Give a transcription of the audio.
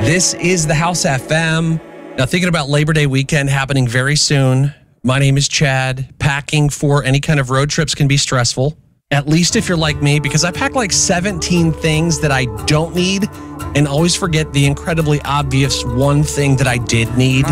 This is the House FM. Now, thinking about Labor Day weekend happening very soon. My name is Chad. Packing for any kind of road trips can be stressful, at least if you're like me, because I pack like 17 things that I don't need and always forget the incredibly obvious one thing that I did need.